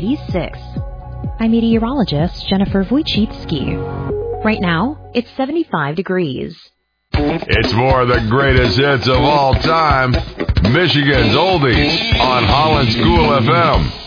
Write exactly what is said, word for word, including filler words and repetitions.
eighty-six. I'm meteorologist Jennifer Wojcicki. Right now, it's seventy-five degrees. It's more of the greatest hits of all time. Michigan's Oldies on Holland School F M.